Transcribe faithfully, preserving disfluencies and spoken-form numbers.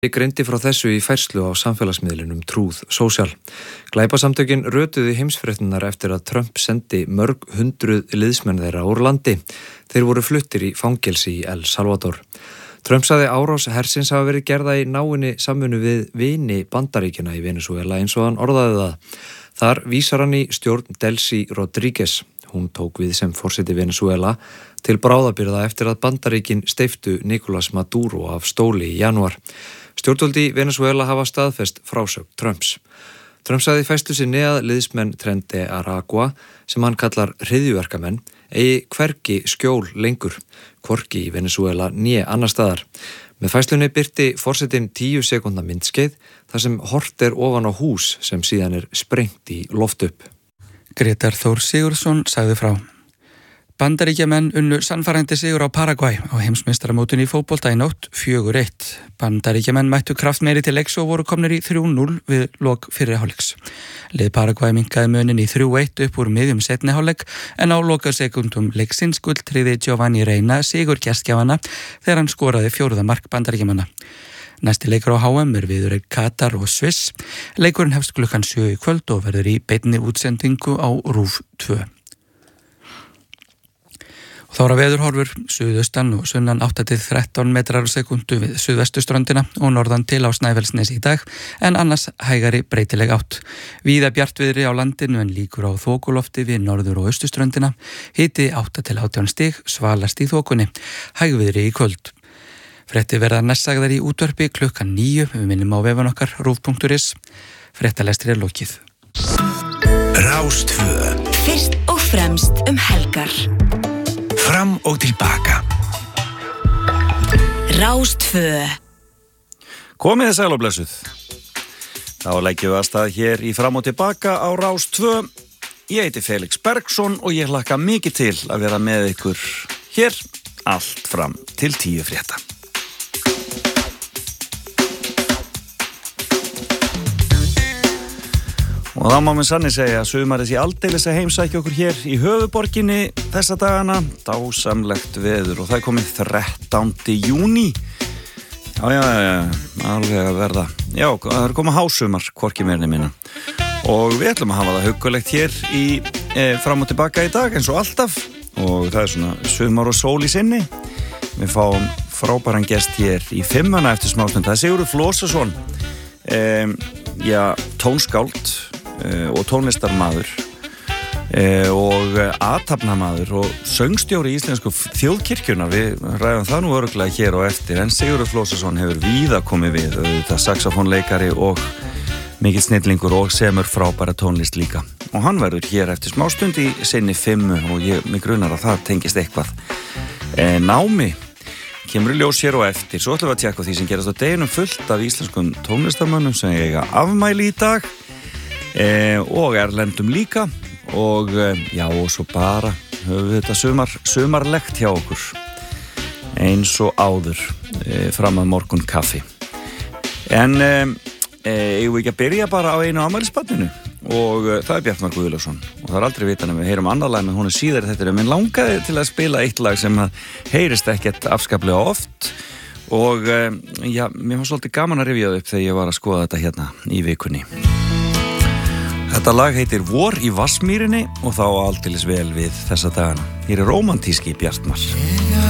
greindi frá þessu í færslu á samfélagsmiðlinum Truth Social. Glæpasamtökin rötuðu heimsfréttirnar eftir að Trump sendi mörg hundruð liðsmenn þeirra úr landi. Þeir voru fluttir í fangelsi í El Salvador. Trump sagði árás hersins hafa verið gerða í náinni samvinnu við vini Bandaríkjanna í Venesúela eins og hann orðaði það. Þar vísar hann í stjórn Delcy Rodríguez. Hún tók við sem forseti Venesúela til bráðabirgða eftir að Bandaríkin steyptu Nicolás Maduro af stóli í janúar. Stjórnvöld í Venesúela hafa staðfest frásögn Trumps. Trump sagði í færslu sinni að liðsmenn Trente Aragua, sem hann kallar hryðjuverkamenn, eigi hvergi skjól lengur, hvorki í Venesúela né annar staðar. Með færslunni birti forsetinn tíu sekúndna myndskeið þar sem hort er ofan á hús sem síðan er sprengt í loft upp. Grétar Þór Sigurðsson sagði frá. Bandaríkjamenn unnu sannfærandi sigur á Paraguay á heimsmeistaramótinu í fótbolta í nótt fjögur eitt. Bandaríkjamenn mættu kraftmeiri til leiks og voru komnir í þrjú núll við lok fyrri hálfleiks. Lið Paraguay minnkaði munin í þrjú eitt upp úr miðjum seinni hálfleik en á lokasekúndum leiksins gulltryggði Giovanni Reina sigur gestgjafana þegar hann skoraði fjórða mark Bandaríkjamanna. Næsti leikur á H M er viðureign Katar og Sviss. Leikurinn hefst klukkan sjö í kvöld og verður í beinni útsendingu á RÚV tvö. Og þá er að veðurhorfur, suðaustan og sunnan átta til þrettán metrar á sekundu við suðvestuströndina og norðan til á Snæfellsnesi í dag, en annars hægari breytileg átt. Víða bjartviðri á landinu en líkur á þokulofti við norður- og austuströndina, hiti átta til átján stig, svalast í þokunni, hægviðri í kvöld. Fréttir verða næstsagðar í útvarpi klukkan níu, við minnum á vefun okkar rúv punktur is. Fréttalestri er lokið. Rás tvö. Fyrst og fremst um helgar. Fram og tilbaka. Rás tvö. Komið þið sæl og blessuð. Þá leggjum við að stað hér í Fram og tilbaka á Rás tvö. Ég heiti Felix Bergsson og ég hlakka mikið til að vera með ykkur hér allt fram til tíu frétta. Og þá má mér sannig segja að sumarið sé aldeilis að heimsækja okkur hér í höfuborginni þessa dagana. Dásamlegt veður og það er komið þrettándi júní. Já, já, já, alveg að verða. Já, það er komið hásumar, hvorki meirni minna. Og við ætlum að hafa það huggulegt hér í e, Fram og tilbaka í dag eins og alltaf. Og það er svona sumar og sól í sinni. Við fáum frábæran gest hér í fimmuna eftir smástund. Það er Sigurður Flósason, e, já, tónskáld og tónlistarmaður og athafnamaður og söngstjóri í íslensku þjóðkirkjuna. Við ræðum það nú örugglega hér á eftir, en Sigurður Flósason hefur víða komið við, auðvitað saxofónleikari og mikill snillingur og semur frábæra tónlist líka. Og hann verður hér eftir smástund í sinni fimmu og ég mig grunar að það tengist eitthvað e, námi. Kemur í ljós hér og eftir. Svo ætlum við að tjekka því sem gerast á deginum fullt af íslenskum tónlistarmönnum sem eiga afmæli í dag. E, og erlendum líka og e, já og svo bara höfum við þetta sumar, sumarlegt hjá okkur eins og áður e, fram að morgun kaffi en e, e, eigum við ekki að byrja bara á einu afmælisbarninu og e, það er Bjartmar Guðlaugsson og það er aldrei vitan að við heyrum annað lag með honum síðar þetta er minn langaði til að spila eitt lag sem að heyrist ekkert afskaplega oft og e, já, mér var svolítið gaman að rifja upp þegar ég var að skoða þetta hérna í vikunni. Þetta lag heitir Vor í Vatnsmýrinni og þá aldeilis vel við þessa dagana. Hér er rómantíski Bjartmar.